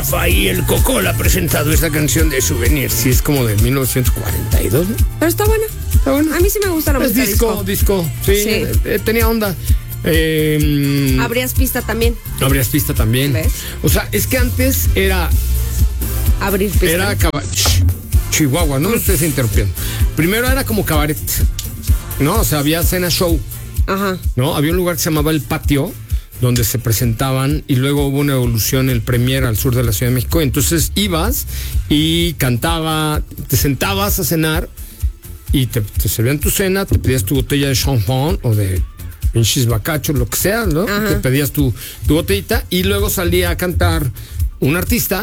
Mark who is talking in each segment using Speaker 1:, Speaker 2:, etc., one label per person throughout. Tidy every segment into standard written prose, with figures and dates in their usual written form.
Speaker 1: Rafael Cocola ha presentado esta canción de Souvenir. Sí, es como de 1942, ¿no?
Speaker 2: Pero está buena.
Speaker 1: Está buena.
Speaker 2: A mí sí me gusta la música
Speaker 1: disco. Sí. Tenía onda.
Speaker 2: Abrías pista también.
Speaker 1: Abrías pista también.
Speaker 2: ¿Ves?
Speaker 1: O sea, es que antes era...
Speaker 2: Abrir pista.
Speaker 1: Era Chihuahua, no me estés interrumpiendo. Primero era como cabaret, ¿no? O sea, había cena show.
Speaker 2: Ajá.
Speaker 1: ¿No? Había un lugar que se llamaba El Patio, donde se presentaban, y luego hubo una evolución, el Premier al sur de la Ciudad de México. Entonces ibas y cantaba, te sentabas a cenar y te servían tu cena, te pedías tu botella de champán o de pinches bacachos, lo que sea, ¿no?
Speaker 2: Ajá.
Speaker 1: Te pedías tu botellita y luego salía a cantar un artista,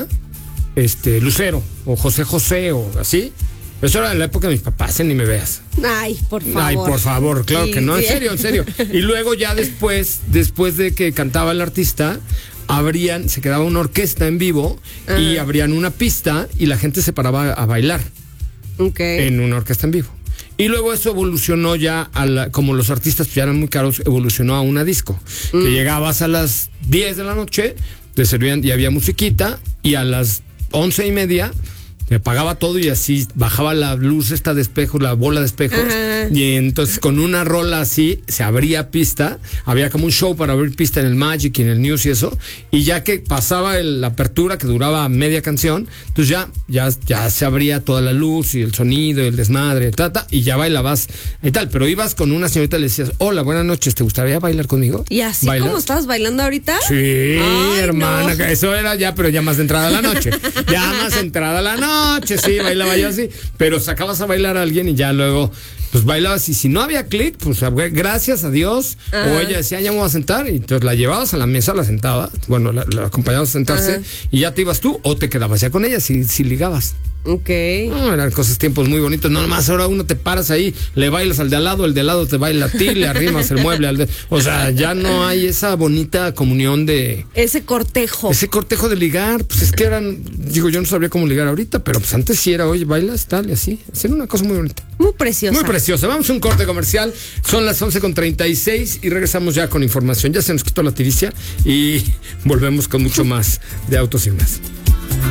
Speaker 1: Lucero o José José o así. Eso era en la época de mis papás, ni me veas.
Speaker 2: Ay, por favor.
Speaker 1: Ay, por favor, claro
Speaker 2: Sí,
Speaker 1: que no,
Speaker 2: sí.
Speaker 1: en serio. Y luego ya después de que cantaba el artista, se quedaba una orquesta en vivo y abrían una pista y la gente se paraba a bailar en una orquesta en vivo. Y luego eso evolucionó ya como los artistas ya eran muy caros, evolucionó a una disco. Que llegabas a las 10 de la noche, te servían y había musiquita, y a las 11:30 te apagaba todo y así bajaba la luz esta de espejos, la bola de espejos.
Speaker 2: Ajá.
Speaker 1: Y entonces con una rola así se abría pista, había como un show para abrir pista en el Magic y en el News y eso, y ya que pasaba la apertura que duraba media canción, entonces ya se abría toda la luz y el sonido y el desmadre, y ya bailabas y tal, pero ibas con una señorita y le decías, hola, buenas noches, ¿te gustaría bailar conmigo?
Speaker 2: ¿Y así
Speaker 1: ¿Bailas?
Speaker 2: como estabas bailando ahorita?
Speaker 1: Sí,
Speaker 2: Ay,
Speaker 1: hermana,
Speaker 2: no.
Speaker 1: eso era ya, pero ya más de entrada a la noche. Ya más entrada a la noche, sí, bailaba yo así. Pero sacabas a bailar a alguien y ya luego, pues bailabas. Y si no había clic, pues gracias a Dios.
Speaker 2: Ajá.
Speaker 1: O ella decía, ya me voy a sentar. Y entonces la llevabas a la mesa, la sentabas. Bueno, la acompañabas a sentarse.
Speaker 2: Ajá.
Speaker 1: Y ya te ibas tú o te quedabas ya con ella si ligabas.
Speaker 2: Ok.
Speaker 1: No, eran tiempos muy bonitos. No, nomás ahora uno te paras ahí, le bailas al de al lado, el de al lado te baila a ti, le arrimas el mueble o sea, ya no hay esa bonita comunión de...
Speaker 2: Ese cortejo.
Speaker 1: Ese cortejo de ligar, pues es que yo no sabría cómo ligar ahorita, pero pues antes sí era, oye, bailas, tal, y así. Era una cosa muy bonita.
Speaker 2: Muy preciosa.
Speaker 1: Muy preciosa. Vamos a un corte comercial. Son las 11:36 y regresamos ya con información. Ya se nos quitó la tiricia y volvemos con mucho más de Autos y Más.